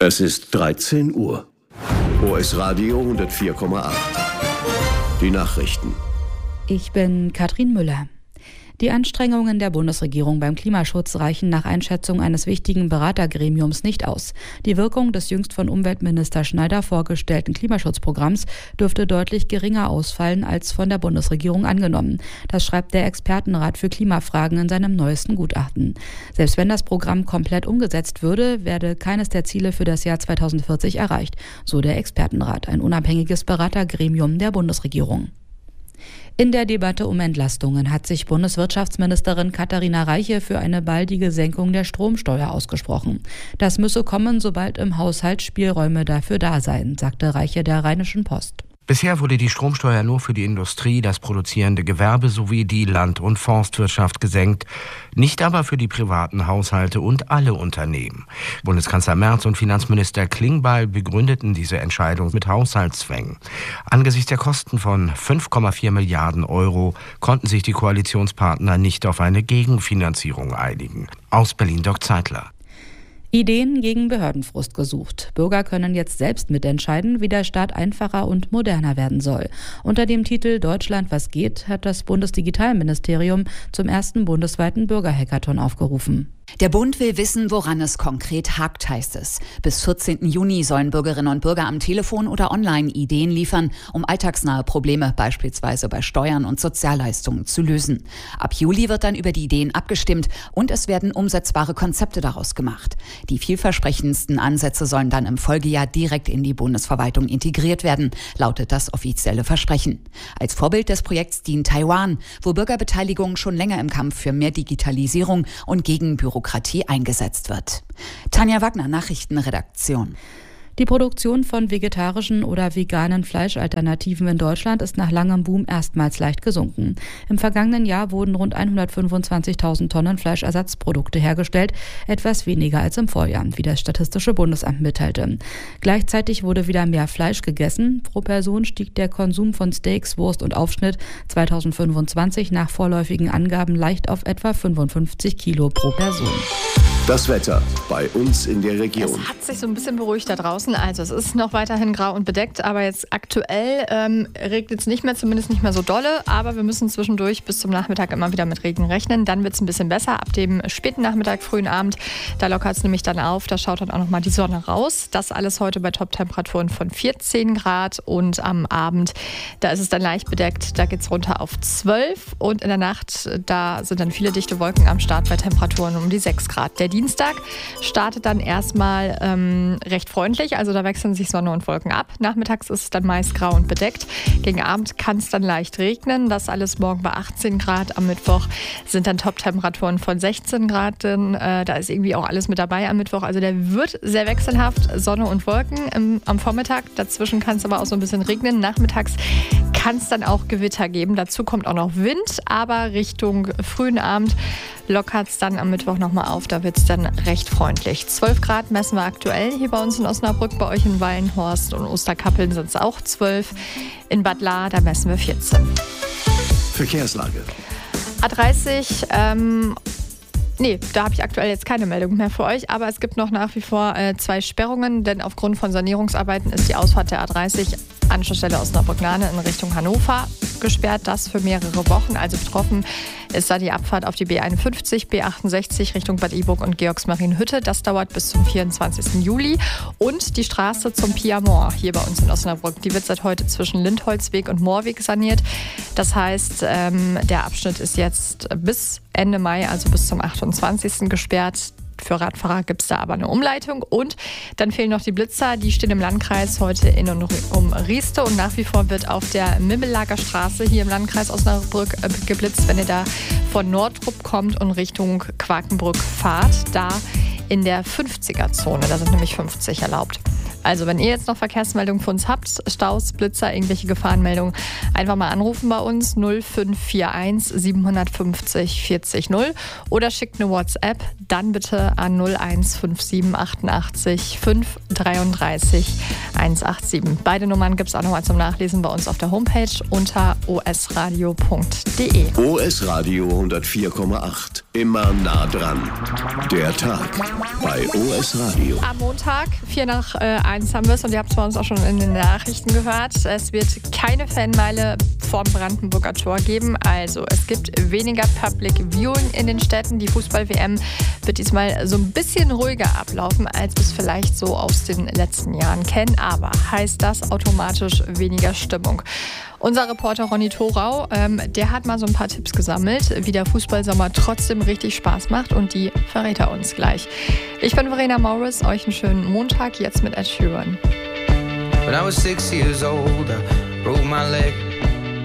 Es ist 13 Uhr. OS Radio 104,8. Die Nachrichten. Ich bin Katrin Müller. Die Anstrengungen der Bundesregierung beim Klimaschutz reichen nach Einschätzung eines wichtigen Beratergremiums nicht aus. Die Wirkung des jüngst von Umweltminister Schneider vorgestellten Klimaschutzprogramms dürfte deutlich geringer ausfallen als von der Bundesregierung angenommen. Das schreibt der Expertenrat für Klimafragen in seinem neuesten Gutachten. Selbst wenn das Programm komplett umgesetzt würde, werde keines der Ziele für das Jahr 2040 erreicht, so der Expertenrat, ein unabhängiges Beratergremium der Bundesregierung. In der Debatte um Entlastungen hat sich Bundeswirtschaftsministerin Katharina Reiche für eine baldige Senkung der Stromsteuer ausgesprochen. Das müsse kommen, sobald im Haushalt Spielräume dafür da seien, sagte Reiche der Rheinischen Post. Bisher wurde die Stromsteuer nur für die Industrie, das produzierende Gewerbe sowie die Land- und Forstwirtschaft gesenkt, nicht aber für die privaten Haushalte und alle Unternehmen. Bundeskanzler Merz und Finanzminister Klingbeil begründeten diese Entscheidung mit Haushaltszwängen. Angesichts der Kosten von 5,4 Milliarden Euro konnten sich die Koalitionspartner nicht auf eine Gegenfinanzierung einigen. Aus Berlin Dirk Zeitler. Ideen gegen Behördenfrust gesucht. Bürger können jetzt selbst mitentscheiden, wie der Staat einfacher und moderner werden soll. Unter dem Titel Deutschland, was geht, hat das Bundesdigitalministerium zum ersten bundesweiten Bürgerhackathon aufgerufen. Der Bund will wissen, woran es konkret hakt, heißt es. Bis 14. Juni sollen Bürgerinnen und Bürger am Telefon oder online Ideen liefern, um alltagsnahe Probleme, beispielsweise bei Steuern und Sozialleistungen, zu lösen. Ab Juli wird dann über die Ideen abgestimmt und es werden umsetzbare Konzepte daraus gemacht. Die vielversprechendsten Ansätze sollen dann im Folgejahr direkt in die Bundesverwaltung integriert werden, lautet das offizielle Versprechen. Als Vorbild des Projekts dient Taiwan, wo Bürgerbeteiligung schon länger im Kampf für mehr Digitalisierung und gegen Bürokratie eingesetzt wird. Tanja Wagner, Nachrichtenredaktion. Die Produktion von vegetarischen oder veganen Fleischalternativen in Deutschland ist nach langem Boom erstmals leicht gesunken. Im vergangenen Jahr wurden rund 125.000 Tonnen Fleischersatzprodukte hergestellt, etwas weniger als im Vorjahr, wie das Statistische Bundesamt mitteilte. Gleichzeitig wurde wieder mehr Fleisch gegessen. Pro Person stieg der Konsum von Steaks, Wurst und Aufschnitt 2025 nach vorläufigen Angaben leicht auf etwa 55 Kilo pro Person. Das Wetter bei uns in der Region. Es hat sich so ein bisschen beruhigt da draußen. Also es ist noch weiterhin grau und bedeckt, aber jetzt aktuell regnet es nicht mehr, zumindest nicht mehr so dolle. Aber wir müssen zwischendurch bis zum Nachmittag immer wieder mit Regen rechnen. Dann wird es ein bisschen besser ab dem späten Nachmittag, frühen Abend. Da lockert es nämlich dann auf, da schaut dann auch nochmal die Sonne raus. Das alles heute bei Top-Temperaturen von 14 Grad und am Abend, da ist es dann leicht bedeckt. Da geht es runter auf 12 und in der Nacht, da sind dann viele dichte Wolken am Start bei Temperaturen um die 6 Grad. Der Dienstag startet dann erstmal recht freundlich, also da wechseln sich Sonne und Wolken ab. Nachmittags ist es dann meist grau und bedeckt. Gegen Abend kann es dann leicht regnen. Das alles morgen bei 18 Grad. Am Mittwoch sind dann Top-Temperaturen von 16 Grad. Da ist irgendwie auch alles mit dabei am Mittwoch. Also der wird sehr wechselhaft. Sonne und Wolken am Vormittag. Dazwischen kann es aber auch so ein bisschen regnen. Nachmittags kann es dann auch Gewitter geben. Dazu kommt auch noch Wind, aber Richtung frühen Abend lockert es dann am Mittwoch nochmal auf. Da wird es dann recht freundlich. 12 Grad messen wir aktuell hier bei uns in Osnabrück. Bei euch in Wallenhorst und Osterkappeln sind es auch 12. In Bad Lahr, da messen wir 14. Verkehrslage. A30, da habe ich aktuell jetzt keine Meldung mehr für euch, aber es gibt noch nach wie vor 2 Sperrungen, denn aufgrund von Sanierungsarbeiten ist die Ausfahrt der A30 Anschlussstelle Osnabrück-Lahne in Richtung Hannover gesperrt, das für mehrere Wochen. Also betroffen ist da die Abfahrt auf die B51, B68 Richtung Bad Iburg und Georgsmarienhütte. Das dauert bis zum 24. Juli. Und die Straße zum Piamont hier bei uns in Osnabrück, die wird seit heute zwischen Lindholzweg und Moorweg saniert. Das heißt, der Abschnitt ist jetzt bis Ende Mai, also bis zum 28. gesperrt. Für Radfahrer gibt es da aber eine Umleitung. Und dann fehlen noch die Blitzer. Die stehen im Landkreis heute in und um Rieste. Und nach wie vor wird auf der Mimmellager Straße hier im Landkreis Osnabrück geblitzt, wenn ihr da von Nordrup kommt und Richtung Quakenbrück fahrt. Da in der 50er-Zone. Da sind nämlich 50 erlaubt. Also wenn ihr jetzt noch Verkehrsmeldungen für uns habt, Staus, Blitzer, irgendwelche Gefahrenmeldungen, einfach mal anrufen bei uns 0541 750 40 0 oder schickt eine WhatsApp, dann bitte an 0157 88 533 187. Beide Nummern gibt es auch nochmal zum Nachlesen bei uns auf der Homepage unter osradio.de. OS Radio 104,8. Immer nah dran. Der Tag bei OS Radio. Am Montag, 1:04 haben wir es und ihr habt es bei uns auch schon in den Nachrichten gehört. Es wird keine Fanmeile vorm Brandenburger Tor geben. Also es gibt weniger Public Viewing in den Städten. Die Fußball-WM wird diesmal so ein bisschen ruhiger ablaufen, als wir es vielleicht so aus den letzten Jahren kennen. Aber heißt das automatisch weniger Stimmung? Unser Reporter Ronny Thorau, der hat mal so ein paar Tipps gesammelt, wie der Fußballsommer trotzdem richtig Spaß macht und die verrät er uns gleich. Ich bin Verena Morris, euch einen schönen Montag, jetzt mit Ed Sheeran. When I was 6 years old, I broke my leg.